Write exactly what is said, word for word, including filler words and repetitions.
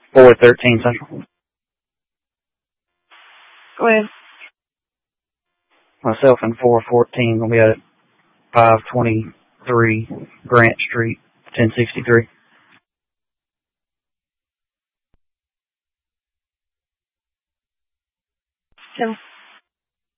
four thirteen Central. Go ahead. Myself and four fourteen will be at five twenty-three Grant Street, ten sixty-three. Ten